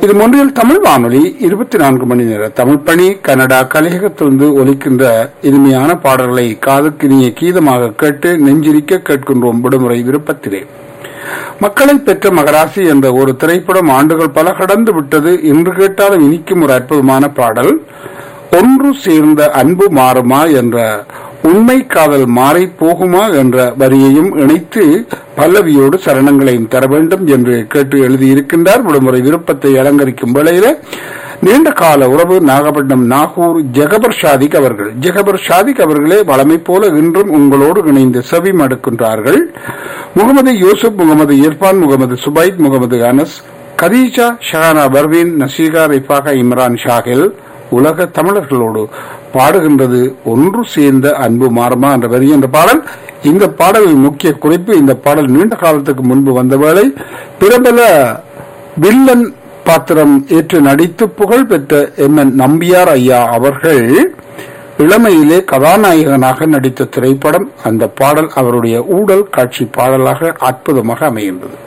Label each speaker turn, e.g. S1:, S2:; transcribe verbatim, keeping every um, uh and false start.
S1: இது மொன்றியல் தமிழ் வானொலி இருபத்தி நான்கு மணி நேர தமிழ் பணி கனடா கலையகத்திலிருந்து ஒலிக்கின்ற இனிமையான பாடல்களை காதுக்கினிய கீதமாக கேட்டு நெஞ்சிரிக்க கேட்கின்றோம் விடுமுறை விருப்பத்திலே. மக்களை பெற்ற மகராசி என்ற ஒரு திரைப்படம் ஆண்டுகள் பல கடந்து விட்டது. இன்று கேட்டாலும் இனிக்கும் ஒரு அற்புதமான பாடல். ஒன்று சேர்ந்த அன்பு மாறுமா என்ற உண்மை காதல் மாறி போகுமா என்ற வரியையும் இணைத்து பல்லவியோடு சரணங்களையும் தர வேண்டும் என்று கேட்டு எழுதியிருக்கின்றார். விடுமுறை விருப்பத்தை அலங்கரிக்கும் வேளையில நீண்ட கால உறவு நாகப்பட்டினம் நாகூர் ஜெகபர் ஷாதிக் அவர்கள். ஜெகபர் ஷாதிக் அவர்களே வளமை போல இன்றும் உங்களோடு இணைந்து செவி மடுக்கின்றார்கள். முகமது யூசுப், முகமது இர்பான், முகமது சுபைத், முகமது அனஸ், கதீஜா, ஷஹானா பர்வீன், நசீகா, ரிஃபாகா, இம்ரான் ஷாகில் உலக தமிழர்களோடு பாடுகின்றது ஒன்று சேர்ந்த அன்பு மாறுமா என்ற வரி என்ற பாடல். இந்த பாடலின் முக்கிய குறிப்பு, இந்த பாடல் நீண்ட காலத்துக்கு முன்பு வந்த வேளை பிரபல வில்லன் பாத்திரம் ஏற்று நடித்து புகழ் பெற்ற எம் என் நம்பியார் ஐயா அவர்கள் இளமையிலே கதாநாயகனாக நடித்த திரைப்படம். அந்த பாடல் அவருடைய ஊடல் காட்சி பாடலாக அற்புதமாக அமைகின்றது.